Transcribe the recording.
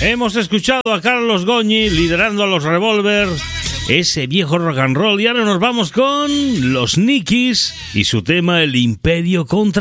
Hemos escuchado a Carlos Goñi liderando a los Revolvers, ese viejo rock and roll, y ahora nos vamos con los Nikis y su tema El Imperio contra